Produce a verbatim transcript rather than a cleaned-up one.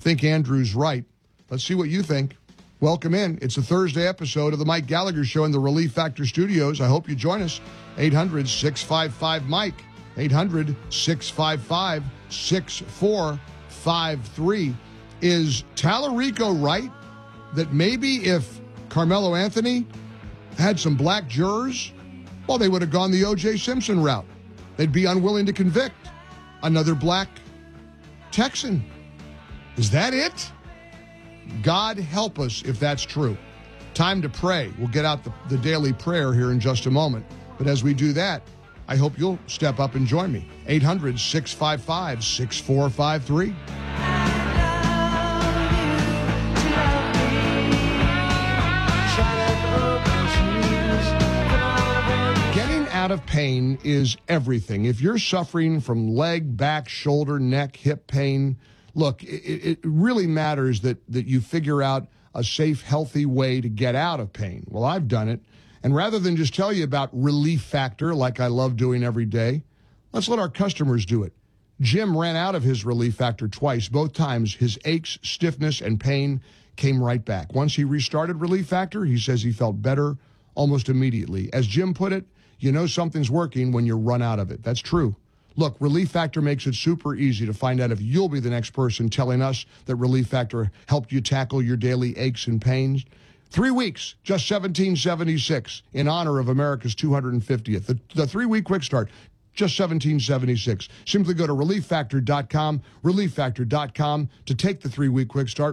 think Andrew's right. Let's see what you think. Welcome in. It's a Thursday episode of the Mike Gallagher Show in the Relief Factor Studios. I hope you join us. eight hundred, six five five, Mike. eight hundred, six five five, six four five three. Is Tallarico right that maybe if Carmelo Anthony had some black jurors, well, they would have gone the O J Simpson route. They'd be unwilling to convict another black Texan. Is that it? God help us if that's true. Time to pray. We'll get out the, the daily prayer here in just a moment. But as we do that, I hope you'll step up and join me. eight hundred, six five five, six four five three. Getting out of pain is everything. If you're suffering from leg, back, shoulder, neck, hip pain, look, it, it really matters that, that you figure out a safe, healthy way to get out of pain. Well, I've done it. And rather than just tell you about Relief Factor like I love doing every day, let's let our customers do it. Jim ran out of his Relief Factor twice. Both times, his aches, stiffness, and pain came right back. Once he restarted Relief Factor, he says he felt better almost immediately. As Jim put it, you know something's working when you run out of it. That's true. Look, Relief Factor makes it super easy to find out if you'll be the next person telling us that Relief Factor helped you tackle your daily aches and pains. Three weeks, just seventeen seventy-six in honor of America's two hundred fiftieth. The, the three-week quick start, just seventeen seventy-six. Simply go to relief factor dot com, relief factor dot com to take the three-week quick start.